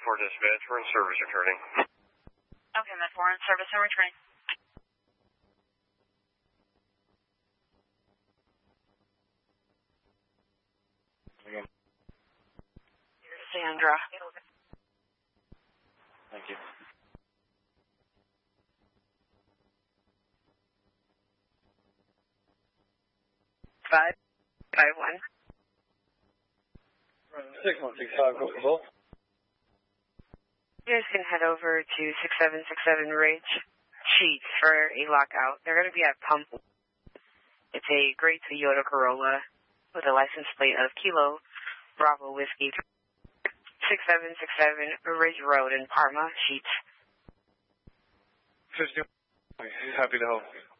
for dispatch. We're in service returning. Okay, Med 4 in service and returning. Again. Sandra. Thank you. Five 1. 6165, go full. You guys can head over to 6767 Ridge Sheets for a lockout. They're going to be at Pump. It's a gray Toyota Corolla with a license plate of Kilo Bravo Whiskey. 6767 Ridge Road in Parma, Sheets. 50. Happy to help.